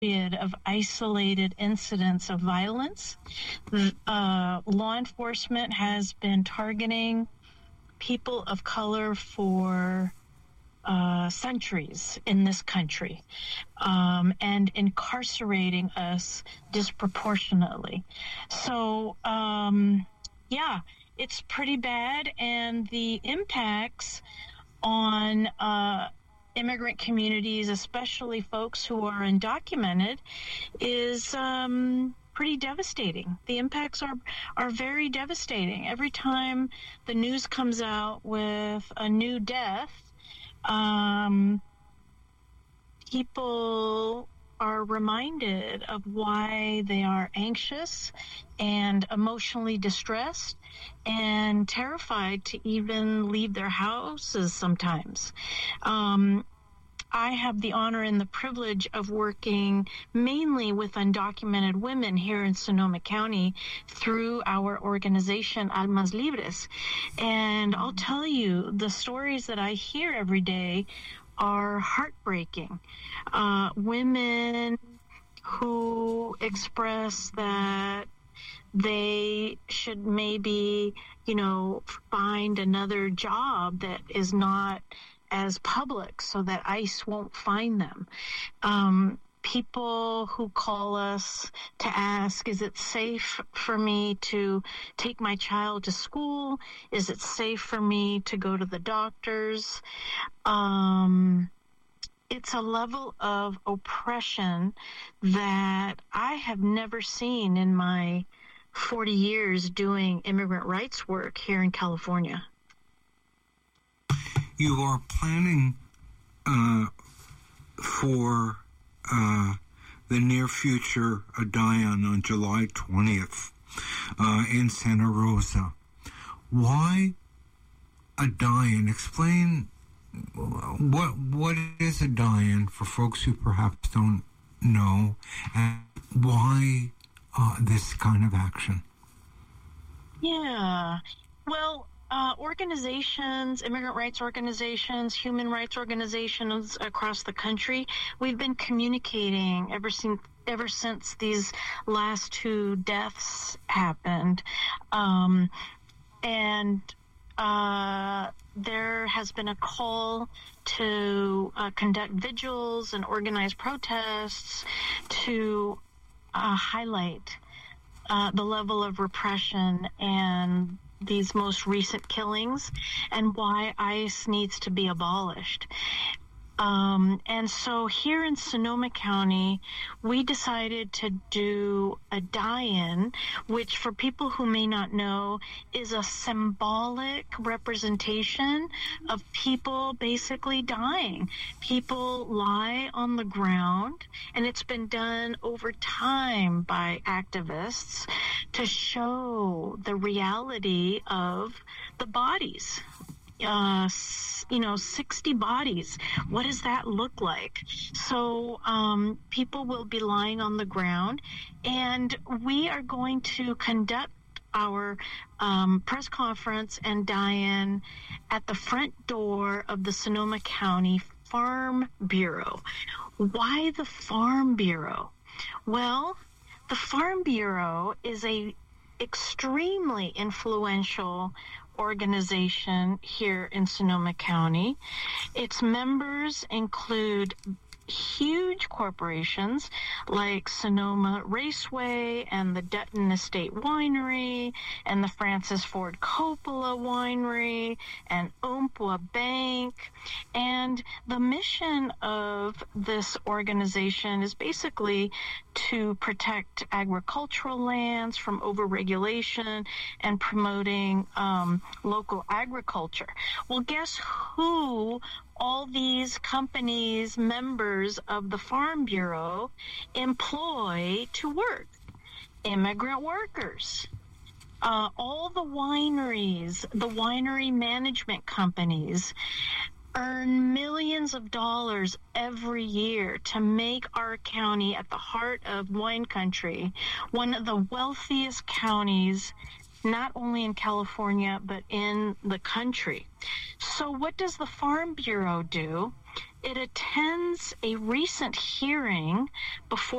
of isolated incidents of violence. Law enforcement has been targeting people of color for centuries in this country, and incarcerating us disproportionately. So, yeah, it's pretty bad, and the impacts on immigrant communities, especially folks who are undocumented, is pretty devastating. The impacts are very devastating. Every time the news comes out with a new death, people are reminded of why they are anxious and emotionally distressed and terrified to even leave their houses sometimes. I have the honor and the privilege of working mainly with undocumented women here in Sonoma County through our organization Almas Libres. And I'll tell you, the stories that I hear every day are heartbreaking. Women who express that they should maybe, find another job that is not as public so that ICE won't find them. People who call us to ask, is it safe for me to take my child to school? Is it safe for me to go to the doctors? It's a level of oppression that I have never seen in my 40 years doing immigrant rights work here in California. You are planning for the near future a die-in on July 20th in Santa Rosa. Why a die-in? Explain what is a die-in for folks who perhaps don't know, and why this kind of action? Yeah, well, organizations, immigrant rights organizations, human rights organizations across the country, we've been communicating ever since these last two deaths happened. There has been a call to conduct vigils and organize protests to highlight the level of repression and these most recent killings and why ICE needs to be abolished. And so here in Sonoma County, we decided to do a die-in, which for people who may not know is a symbolic representation of people basically dying. People lie on the ground, and it's been done over time by activists to show the reality of the bodies. 60 bodies. What does that look like? So people will be lying on the ground, and we are going to conduct our press conference and die-in at the front door of the Sonoma County Farm Bureau. Why the Farm Bureau? Well, the Farm Bureau is a extremely influential organization here in Sonoma County. Its members include huge corporations like Sonoma Raceway and the Dutton Estate Winery and the Francis Ford Coppola Winery and Umpqua Bank. And the mission of this organization is basically to protect agricultural lands from overregulation and promoting local agriculture. Well, guess who all these companies, members of the Farm Bureau, employ to work? Immigrant workers. All the wineries, the winery management companies, earn millions of dollars every year to make our county, at the heart of wine country, one of the wealthiest counties not only in California, but in the country. So what does the Farm Bureau do? it attends a recent hearing before